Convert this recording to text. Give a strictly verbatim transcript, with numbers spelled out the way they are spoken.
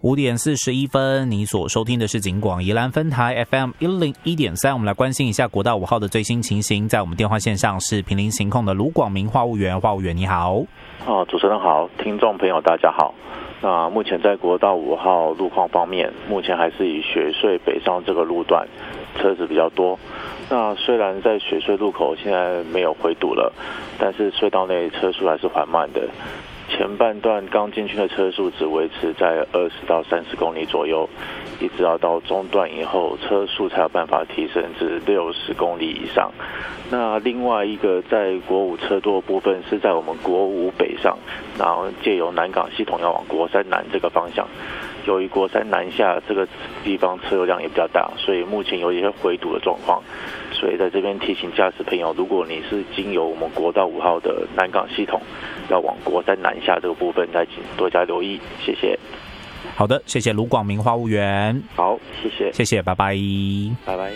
五点四十一分，你所收听的是警广宜兰分台 F M 一零一点三。我们来关心一下国道五号的最新情形。在我们电话线上是坪林行控的卢广明话务员，话务员你好。 哦，主持人好，听众朋友大家好。那目前在国道五号路况方面，目前还是以雪隧北上这个路段车子比较多。那虽然在雪隧路口现在没有回堵了，但是隧道内车速还是缓慢的。前半段刚进去的车速只维持在二十到三十公里左右，一直要到中段以后，车速才有办法提升至六十公里以上。那另外一个在国五车多的部分是在我们国五北上，然后借由南港系统要往国三南这个方向。由于国三南下这个地方车流量也比较大，所以目前有一些回堵的状况。所以在这边提醒驾驶朋友，如果你是经由我们国道五号的南港系统要往国三南下这个部分，再请多加留意，谢谢。 好的，谢谢卢广明话务员。 好，谢谢， 谢谢，拜拜， 拜拜。